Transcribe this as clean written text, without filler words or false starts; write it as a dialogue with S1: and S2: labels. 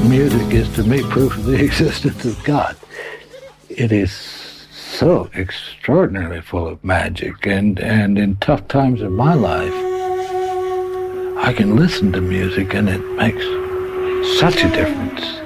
S1: Music is to me proof of the existence of God. It is so extraordinarily full of magic, and in tough times of my life, I can listen to music and it makes such a difference.